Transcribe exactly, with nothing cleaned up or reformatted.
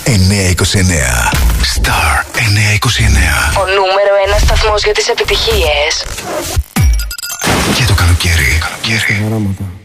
εννιακόσια είκοσι εννέα. Star εννιακόσια είκοσι εννέα. Ο νούμερο ένα σταθμός για τις επιτυχίες. Και το καλοκαίρι. Καλοκαίρι.